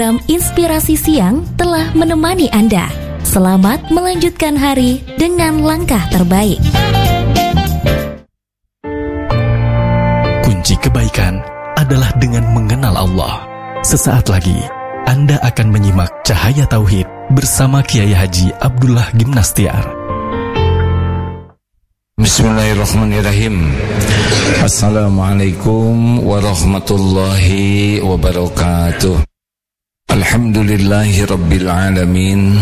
Program Inspirasi Siang telah menemani Anda. Selamat melanjutkan hari dengan langkah terbaik. Kunci kebaikan adalah dengan mengenal Allah. Sesaat lagi, Anda akan menyimak Cahaya Tauhid bersama Kiai Haji Abdullah Gimnastiar. Bismillahirrahmanirrahim. Assalamualaikum warahmatullahi wabarakatuh. Alhamdulillahi rabbil alamin.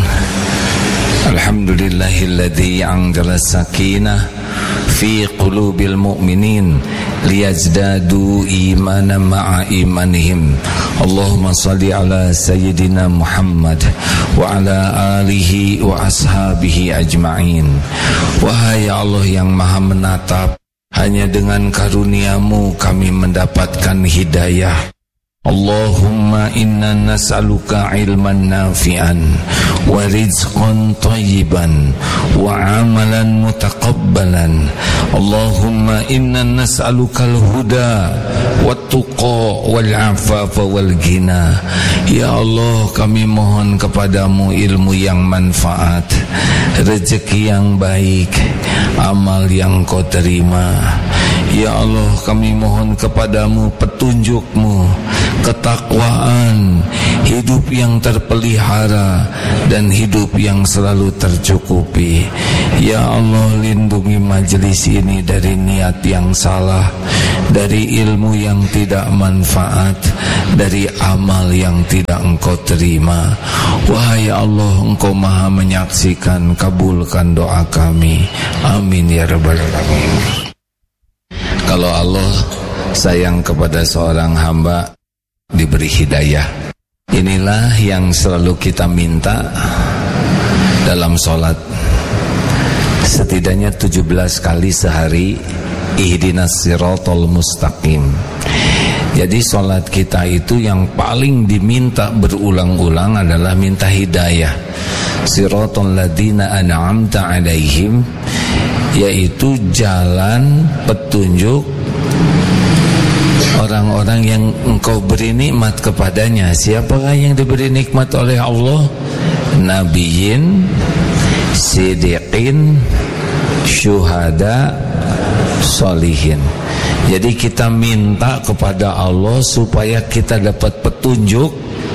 Alhamdulillahilladzi anzala sakinah fi qulubil mu'minin liyazdadu imanan ma'a imanihim. Allahumma salli ala sayyidina Muhammad wa ala alihi wa ashabihi ajma'in. Wahai Allah yang maha menatap, hanya dengan karunia-Mu kami mendapatkan hidayah. Allahumma inna nas'aluka ilman nafi'an wa rizqan tayyiban wa amalan mutaqabbalan. Allahumma inna nas'aluka al-huda wat-tuqa wal-afafa wal-ghina. Ya Allah, kami mohon kepadamu ilmu yang manfaat, rezeki yang baik, amal yang kau terima. Ya Allah, kami mohon kepadamu petunjuk-Mu, ketakwaan, hidup yang terpelihara dan hidup yang selalu tercukupi. Ya Allah, lindungi majelis ini dari niat yang salah, dari ilmu yang tidak manfaat, dari amal yang tidak Engkau terima. Wahai Allah, Engkau maha menyaksikan, kabulkan doa kami. Amin ya rabbal alamin. Kalau Allah sayang kepada seorang hamba, diberi hidayah. Inilah yang selalu kita minta dalam sholat. Setidaknya 17 kali sehari, ihdinas siratal mustaqim. Jadi sholat kita itu yang paling diminta berulang-ulang adalah minta hidayah. Siratal ladzina an'amta alaihim, yaitu jalan petunjuk orang-orang yang Engkau beri nikmat kepadanya. Siapakah yang diberi nikmat oleh Allah? Nabiyyin, siddiqin, syuhada, sholihin. Jadi kita minta kepada Allah supaya kita dapat petunjuk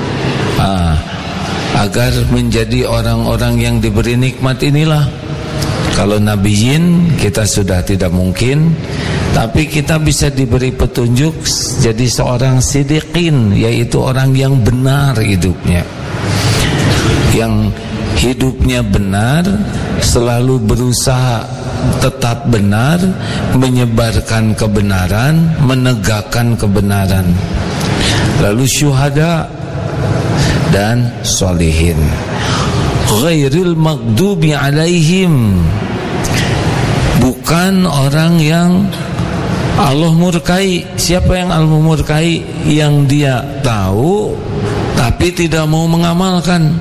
agar menjadi orang-orang yang diberi nikmat inilah. Kalau nabiyyin kita sudah tidak mungkin, tapi kita bisa diberi petunjuk jadi seorang siddiqin, yaitu orang yang benar hidupnya, yang hidupnya benar, selalu berusaha tetap benar, menyebarkan kebenaran, menegakkan kebenaran. Lalu syuhada dan sholihin. Ghairil maghdubi alaihim, bukan orang yang Allah murkai. Siapa yang Allah murkai? Yang dia tahu tapi tidak mau mengamalkan.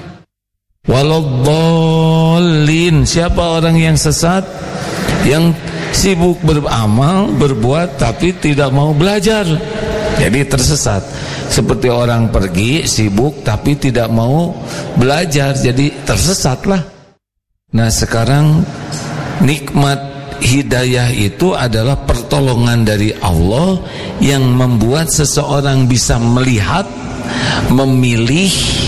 Waladdallin, siapa orang yang sesat? Yang sibuk beramal, berbuat tapi tidak mau belajar. Jadi tersesat. Seperti orang pergi sibuk tapi tidak mau belajar, jadi tersesatlah. Nah, sekarang nikmat hidayah itu adalah pertolongan dari Allah yang membuat seseorang bisa melihat, memilih,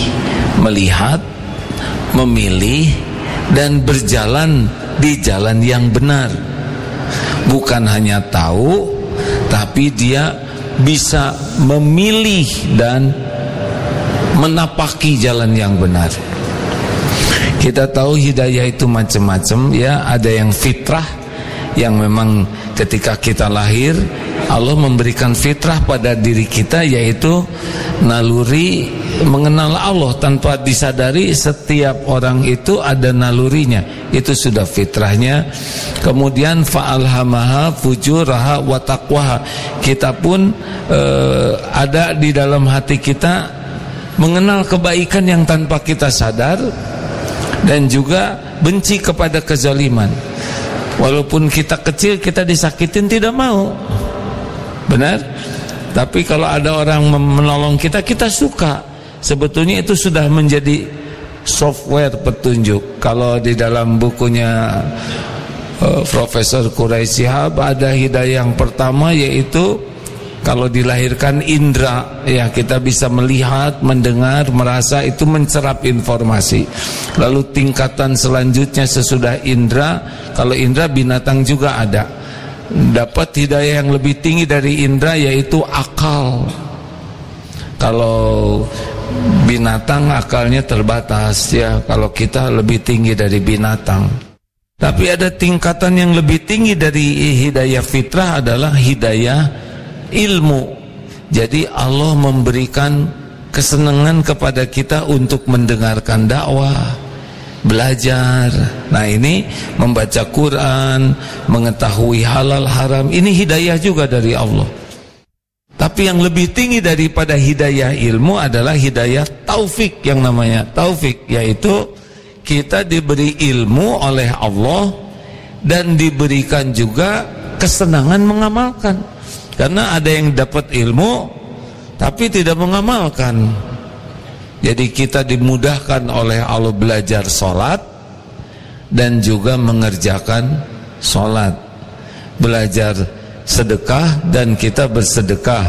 dan berjalan di jalan yang benar. Bukan hanya tahu, tapi dia bisa memilih dan menapaki jalan yang benar. Kita tahu hidayah itu macam-macam ya. Ada yang fitrah, yang memang ketika kita lahir Allah memberikan fitrah pada diri kita, yaitu naluri mengenal Allah. Tanpa disadari setiap orang itu ada nalurinya, itu sudah fitrahnya. Kemudian fa'alhamaha fujuraha wa taqwaha, kita pun ada di dalam hati kita mengenal kebaikan yang tanpa kita sadar, dan juga benci kepada kezaliman. Walaupun kita kecil, kita disakitin tidak mau, benar. Tapi kalau ada orang menolong kita, kita suka. sebetulnya itu sudah menjadi software petunjuk. Kalau di dalam bukunya Profesor Quraisy Shihab ada hidayah yang pertama, yaitu kalau dilahirkan indera, ya kita bisa melihat, mendengar, merasa, itu mencerap informasi. Lalu tingkatan selanjutnya sesudah indera, kalau indera binatang juga ada, dapat hidayah yang lebih tinggi dari indera, yaitu akal. Kalau binatang akalnya terbatas, ya kalau kita lebih tinggi dari binatang. Tapi ada tingkatan yang lebih tinggi dari hidayah fitrah, adalah hidayah ilmu. Jadi Allah memberikan kesenangan kepada kita untuk mendengarkan dakwah, belajar. Nah ini membaca Quran, mengetahui halal haram, ini hidayah juga dari Allah. Tapi yang lebih tinggi daripada hidayah ilmu adalah hidayah taufik, yang namanya taufik, yaitu kita diberi ilmu oleh Allah dan diberikan juga kesenangan mengamalkan. Karena ada yang dapat ilmu tapi tidak mengamalkan. Jadi kita dimudahkan oleh Allah belajar sholat dan juga mengerjakan sholat, belajar sedekah dan kita bersedekah.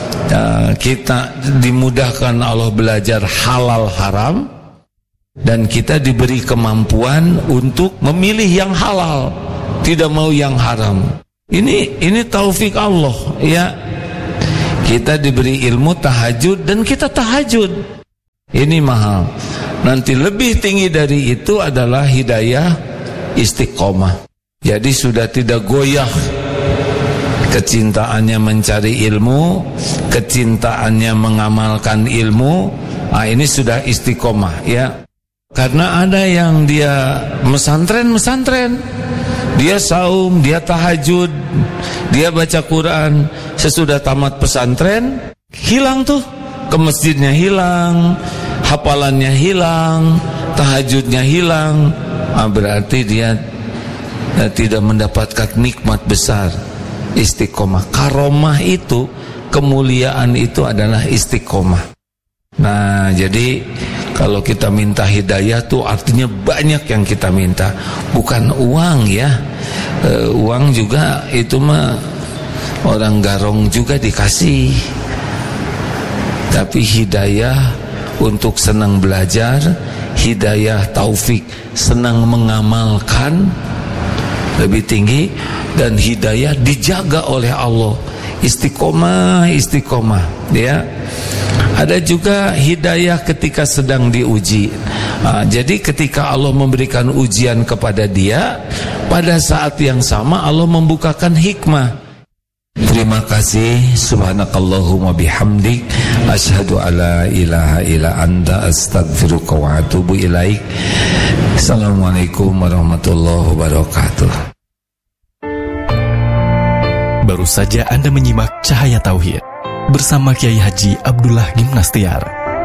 Kita dimudahkan Allah belajar halal haram dan kita diberi kemampuan untuk memilih yang halal, tidak mau yang haram. Ini taufik Allah, ya. Kita diberi ilmu tahajud dan kita tahajud. Ini mahal. Nanti lebih tinggi dari itu adalah hidayah istiqomah. Jadi sudah tidak goyah kecintaannya mencari ilmu, kecintaannya mengamalkan ilmu. Ini sudah istiqomah, ya. Karena ada yang dia mesantren, dia saum, dia tahajud, dia baca Quran. Sesudah tamat pesantren, hilang tuh. Ke masjidnya hilang, hafalannya hilang, tahajudnya hilang. Berarti dia tidak mendapatkan nikmat besar, istiqomah. Karomah itu, kemuliaan itu adalah istiqomah. Nah, jadi kalau kita minta hidayah tuh artinya banyak yang kita minta, bukan uang, ya. Uang juga itu mah orang garong juga dikasih. Tapi hidayah untuk senang belajar, hidayah taufik senang mengamalkan lebih tinggi, dan hidayah dijaga oleh Allah, istiqomah, ya. Ada juga hidayah ketika sedang diuji. Jadi ketika Allah memberikan ujian kepada dia, pada saat yang sama Allah membukakan hikmah. Terima kasih. Subhanakallahumma bihamdik, asyhadu alla ilaha illa anta, astaghfiruka wa atubu ilaik. Assalamualaikum warahmatullahi wabarakatuh. Baru saja Anda menyimak Cahaya Tauhid bersama Kiai Haji Abdullah Gimnastiar.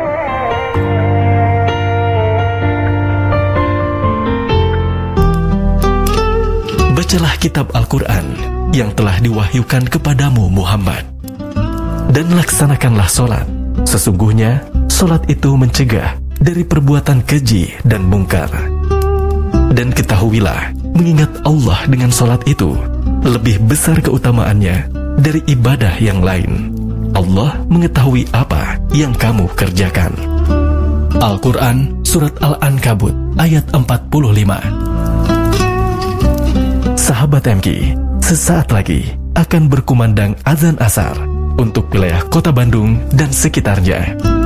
Bacalah kitab Al-Quran yang telah diwahyukan kepadamu Muhammad, dan laksanakanlah solat. Sesungguhnya solat itu mencegah dari perbuatan keji dan mungkar. Dan ketahuilah, mengingat Allah dengan solat itu lebih besar keutamaannya dari ibadah yang lain. Allah mengetahui apa yang kamu kerjakan. Al-Quran Surat Al-Ankabut ayat 45. Sahabat MK, sesaat lagi akan berkumandang azan asar untuk wilayah Kota Bandung dan sekitarnya.